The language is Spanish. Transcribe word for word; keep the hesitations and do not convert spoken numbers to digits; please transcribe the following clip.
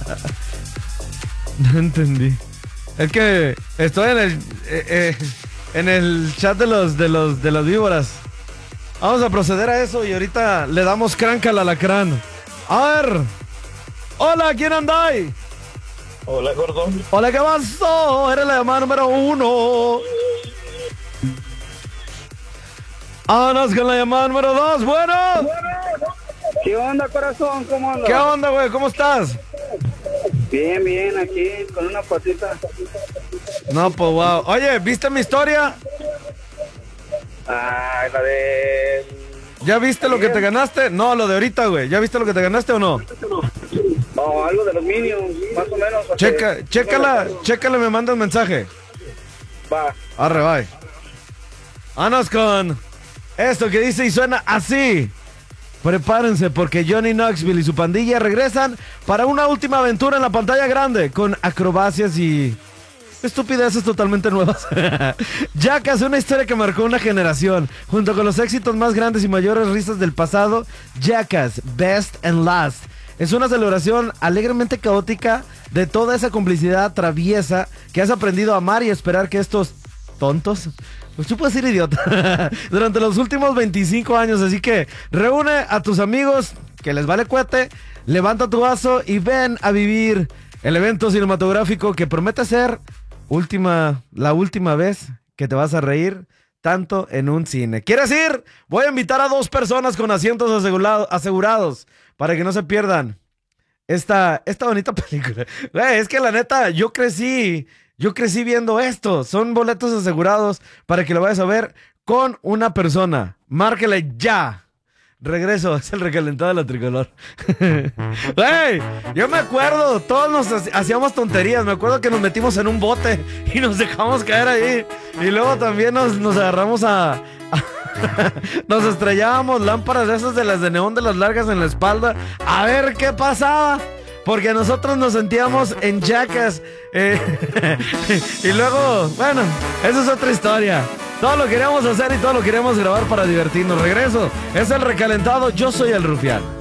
No entendí. Es que estoy en el eh, eh, en el chat de los de los de las víboras. Vamos a proceder a eso y ahorita le damos cranca al alacrán. A ver. Hola, ¿quién anda ahí? Hola, gordo. Hola, ¿qué pasó? Eres la llamada número uno. Vámonos con la llamada número dos. Bueno. ¿Qué onda, corazón? ¿Cómo andas? ¿Qué onda, güey? ¿Cómo estás? Bien, bien, aquí con una patita. No, pues wow. Oye, ¿viste mi historia? Ah, la de... ¿Ya viste lo que te ganaste? No, lo de ahorita, güey. ¿Ya viste lo que te ganaste o no? No, algo de los Minions, más o menos. Checa, chécala, chécala, me manda un mensaje. Va. Arre, bye. Vámonos con esto que dice y suena así. Prepárense porque Johnny Knoxville y su pandilla regresan para una última aventura en la pantalla grande con acrobacias y estupideces totalmente nuevas. Jackass, una historia que marcó una generación. Junto con los éxitos más grandes y mayores risas del pasado, Jackass Best and Last es una celebración alegremente caótica de toda esa complicidad traviesa que has aprendido a amar y esperar que estos tontos, pues tú puedes ser idiota, durante los últimos veinticinco años. Así que reúne a tus amigos que les vale cuete, levanta tu vaso y ven a vivir el evento cinematográfico que promete ser última, la última vez que te vas a reír tanto en un cine. ¿Quieres ir? Voy a invitar a dos personas con asientos asegurado, asegurados para que no se pierdan esta, esta bonita película. Güey, es que la neta, yo crecí, yo crecí viendo esto. Son boletos asegurados para que lo vayas a ver con una persona. Márquele ya. Regreso, es el recalentado de la tricolor. Güey, yo me acuerdo, todos nos hacíamos tonterías. Me acuerdo que nos metimos en un bote y nos dejamos caer ahí. Y luego también nos, nos agarramos a... a nos estrellábamos lámparas de esas de las de neón de las largas en la espalda. A ver qué pasaba. Porque nosotros nos sentíamos en Jackass. Eh, y luego, bueno, esa es otra historia. Todo lo queríamos hacer y todo lo queríamos grabar para divertirnos. Regreso, es el recalentado. Yo soy el Rufián.